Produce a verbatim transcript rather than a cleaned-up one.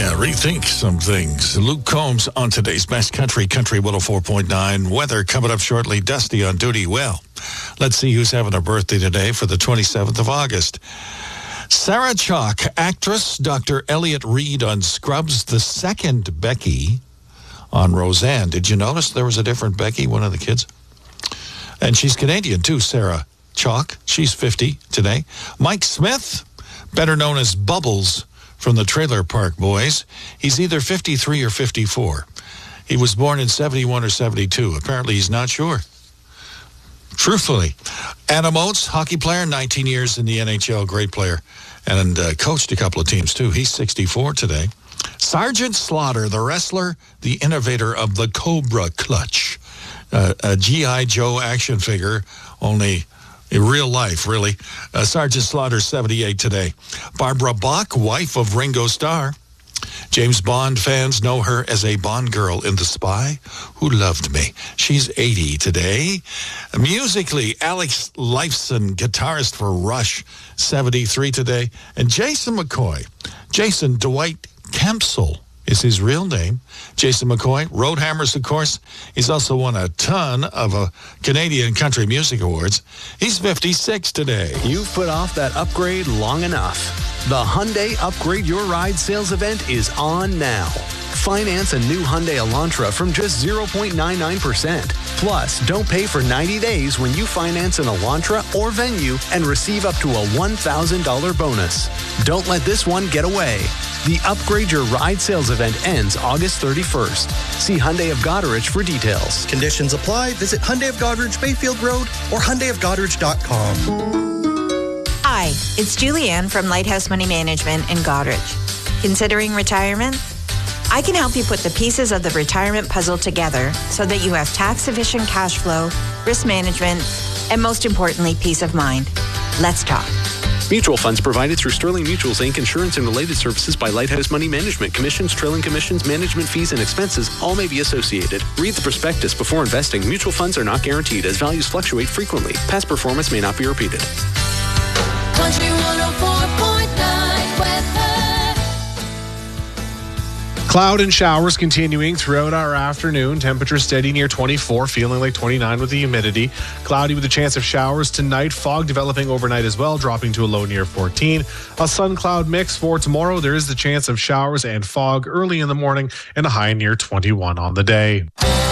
Yeah, rethink some things. Luke Combs on today's Best Country, Country one oh four point nine. Weather coming up shortly. Dusty on duty. Well, let's see who's having a birthday today for the twenty-seventh of August. Sarah Chalk, actress, Doctor Elliot Reed on Scrubs, the second Becky on Roseanne. Did you notice there was a different Becky, one of the kids? And she's Canadian too, Sarah Chalk. She's fifty today. Mike Smith, better known as Bubbles from the Trailer Park Boys. He's either fifty-three or fifty-four. He was born in seventy-one or seventy-two. Apparently he's not sure. Truthfully. Adam Oates, hockey player, nineteen years in the N H L, great player, and uh, coached a couple of teams too. He's sixty-four today. Sergeant Slaughter, the wrestler, the innovator of the Cobra Clutch, uh, a G I. Joe action figure, only in real life, really. Uh, Sergeant Slaughter, seventy-eight today. Barbara Bach, wife of Ringo Starr. James Bond fans know her as a Bond girl in The Spy Who Loved Me. She's eighty today. Musically, Alex Lifeson, guitarist for Rush, seventy-three today. And Jason McCoy, Jason Dwight Kempsel is his real name. Jason McCoy, Roadhammers, of course. He's also won a ton of uh, Canadian Country Music Awards. He's fifty-six today. You've put off that upgrade long enough. The Hyundai Upgrade Your Ride sales event is on now. Finance a new Hyundai Elantra from just zero point nine nine percent. Plus, don't pay for ninety days when you finance an Elantra or Venue and receive up to a one thousand dollars bonus. Don't let this one get away. The Upgrade Your Ride sales event ends August thirty-first. See Hyundai of Goderich for details. Conditions apply. Visit Hyundai of Goderich, Bayfield Road, or Hyundai of Goderich dot com. Hi, it's Julianne from Lighthouse Money Management in Goderich. Considering retirement? I can help you put the pieces of the retirement puzzle together so that you have tax-efficient cash flow, risk management, and most importantly, peace of mind. Let's talk. Mutual funds provided through Sterling Mutuals, Incorporated. Insurance and related services by Lighthouse Money Management. Commissions, trailing commissions, management fees, and expenses all may be associated. Read the prospectus before investing. Mutual funds are not guaranteed as values fluctuate frequently. Past performance may not be repeated. Country one oh four point nine weather. Cloud and showers continuing throughout our afternoon. Temperature steady near twenty-four, feeling like twenty-nine with the humidity. Cloudy with a chance of showers tonight. Fog developing overnight as well, dropping to a low near fourteen. A sun-cloud mix for tomorrow. There is the chance of showers and fog early in the morning and a high near twenty-one on the day.